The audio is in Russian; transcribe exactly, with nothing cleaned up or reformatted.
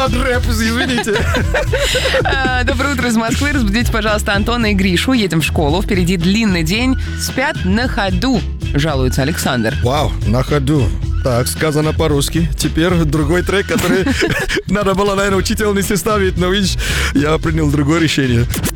под рэп, извините. Доброе утро из Москвы. Разбудите, пожалуйста, Антона и Гришу. Едем в школу. Впереди длинный день. Спят на ходу, жалуется Александр. Вау, на ходу. Так, сказано по-русски. Теперь другой трек, который надо было, наверное, учительнице ставить, но, видишь, я принял другое решение.